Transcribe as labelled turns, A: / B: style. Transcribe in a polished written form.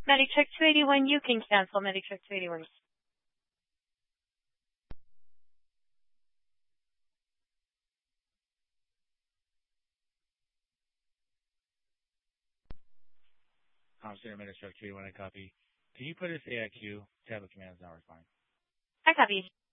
A: Medic check 281, you can cancel Medic check 281.
B: Center Minister 281, I copy. Can you put us AIQ? Tablet command is not responding.
A: I copy.